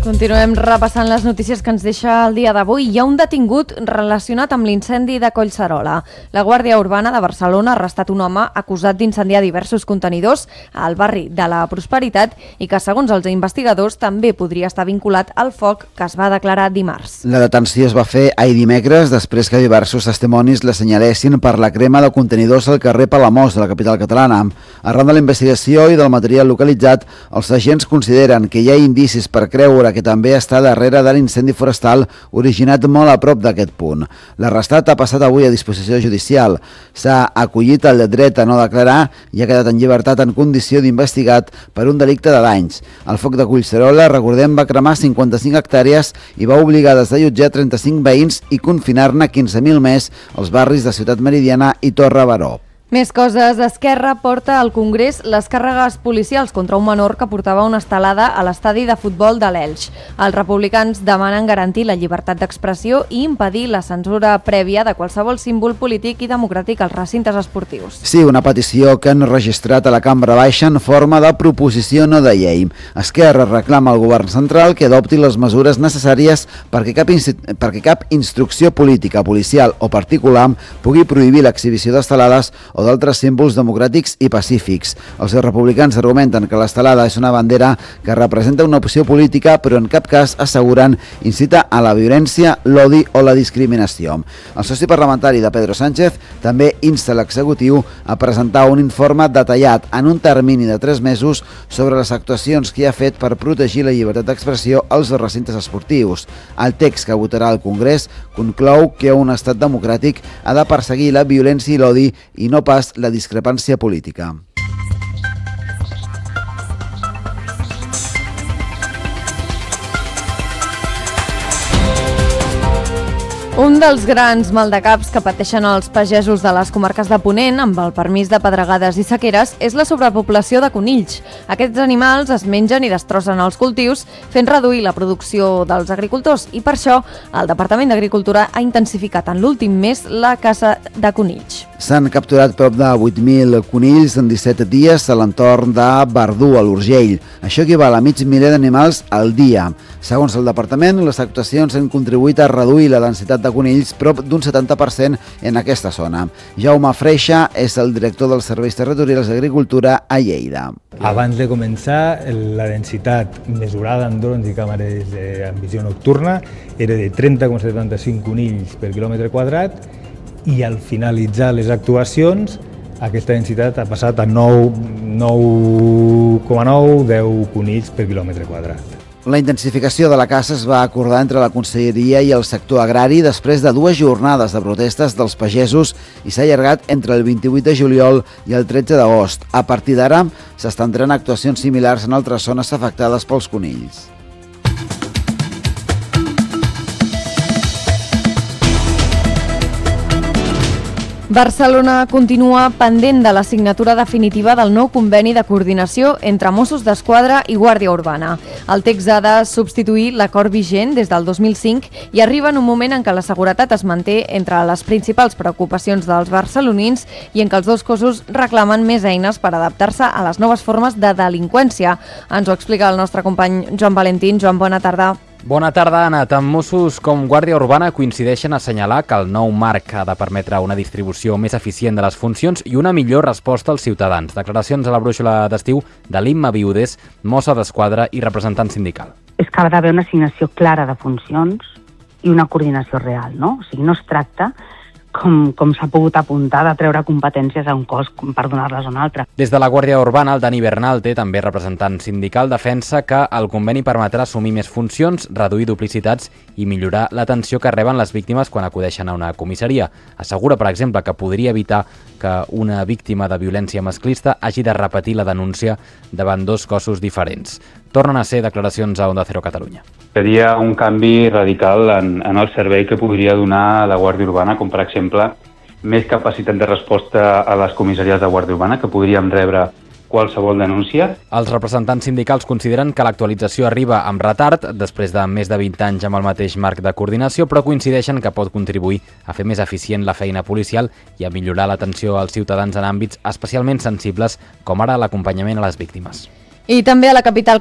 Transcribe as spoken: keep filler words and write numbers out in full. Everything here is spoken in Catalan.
Continuem repassant les notícies que ens deixa el dia d'avui. Hi ha un detingut relacionat amb l'incendi de Collserola. La Guàrdia Urbana de Barcelona ha arrestat un home acusat d'incendiar diversos contenidors al barri de la Prosperitat i que, segons els investigadors, també podria estar vinculat al foc que es va declarar dimarts. La detenció es va fer ahir dimecres després que diversos testimonis l'assenyalessin per la crema de contenidors al carrer Palamós de la capital catalana. Arran de la investigació i del material localitzat, els agents consideren que hi ha indicis per creure que també està darrere de l'incendi forestal originat molt a prop d'aquest punt. L'arrestat ha passat avui a disposició judicial. S'ha acollit el dret a no declarar i ha quedat en llibertat en condició d'investigat per un delicte de danys. El foc de Collserola, recordem, va cremar cinquanta-cinc hectàrees i va obligar a desallotjar trenta-cinc veïns i confinar-ne quinze mil més als barris de Ciutat Meridiana i Torre Baró. Més coses. Esquerra porta al Congrés les càrregues policials contra un menor que portava una estelada a l'estadi de futbol de l'Elx. Els republicans demanen garantir la llibertat d'expressió i impedir la censura prèvia de qualsevol símbol polític i democràtic als recintes esportius. Sí, una petició que han registrat a la Cambra Baixa en forma de proposició no de llei. Esquerra reclama al govern central que adopti les mesures necessàries perquè cap, perquè cap instrucció política, policial o particular pugui prohibir l'exhibició d'estelades o d'altres símbols democràtics i pacífics. Els republicans argumenten que l'estelada és una bandera que representa una opció política, però en cap cas asseguren incita a la violència, l'odi o la discriminació. El soci parlamentari de Pedro Sánchez també insta l'executiu a presentar un informe detallat en un termini de tres mesos sobre les actuacions que ha fet per protegir la llibertat d'expressió als recintes esportius. El text que votarà al Congrés conclou que un estat democràtic ha de perseguir la violència i l'odi i no pas la discrepància política. Un dels grans maldecaps que pateixen els pagesos de les comarques de Ponent, amb el permís de pedregades i sequeres, és la sobrepoblació de conills. Aquests animals es mengen i destrossen els cultius, fent reduir la producció dels agricultors, i per això el Departament d'Agricultura ha intensificat en l'últim mes la caça de conills. S'han capturat prop de vuit mil conills en disset dies a l'entorn de Verdú, a l'Urgell. Això equival a mig miler d'animals al dia. Segons el departament, les actuacions han contribuït a reduir la densitat de conills prop d'un setanta per cent en aquesta zona. Jaume Freixa és el director dels Serveis Territorials d'Agricultura a Lleida. Abans de començar, la densitat mesurada amb drons i càmeres amb visió nocturna era de trenta coma setanta-cinc conills per quilòmetre quadrat i al finalitzar les actuacions aquesta densitat ha passat a nou coma nou deu conills per quilòmetre quadrat. La intensificació de la caça es va acordar entre la Conselleria i el sector agrari després de dues jornades de protestes dels pagesos i s'ha allargat entre el vint-i-vuit de juliol i el tretze d'agost. A partir d'ara s'estendran actuacions similars en altres zones afectades pels conills. Barcelona continua pendent de la signatura definitiva del nou conveni de coordinació entre Mossos d'Esquadra i Guàrdia Urbana. El text ha de substituir l'acord vigent des del dos mil cinc i arriba en un moment en què la seguretat es manté entre les principals preocupacions dels barcelonins i en què els dos cossos reclamen més eines per adaptar-se a les noves formes de delinqüència. Ens ho explica el nostre company Joan Valentín. Joan, bona tarda. Bona tarda, Anna. Tant Mossos com Guàrdia Urbana coincideixen a assenyalar que el nou marc ha de permetre una distribució més eficient de les funcions i una millor resposta als ciutadans. Declaracions a la brúixola d'estiu de l'Imma Viudes, mossa d'Esquadra i representant sindical. És que ha d'haver una assignació clara de funcions i una coordinació real, no? O sigui, no es tracta, com, com s'ha pogut apuntar, de treure competències a un cos per donar-les a un altre. Des de la Guàrdia Urbana, el Dani Bernalte, també representant sindical, defensa que el conveni permetrà assumir més funcions, reduir duplicitats i millorar l'atenció que reben les víctimes quan acudeixen a una comissaria. Assegura, per exemple, que podria evitar que una víctima de violència masclista hagi de repetir la denúncia davant dos cossos diferents. Tornen a ser declaracions a Onda Cero Catalunya. Seria un canvi radical en, en el servei que podria donar la Guàrdia Urbana, com per exemple més capacitat de resposta a les comissaries de Guàrdia Urbana, que podríem rebre qualsevol denúncia. Els representants sindicals consideren que l'actualització arriba amb retard, després de més de vint anys amb el mateix marc de coordinació, però coincideixen que pot contribuir a fer més eficient la feina policial i a millorar l'atenció als ciutadans en àmbits especialment sensibles, com ara l'acompanyament a les víctimes. I també a la capital